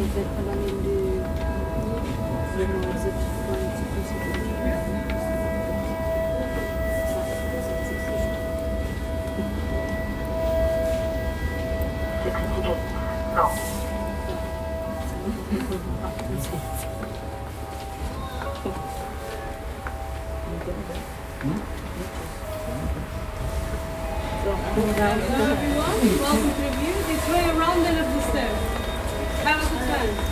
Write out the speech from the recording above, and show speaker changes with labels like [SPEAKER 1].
[SPEAKER 1] Hello everyone, welcome to the view. This way around and up the stairs. Have a good time.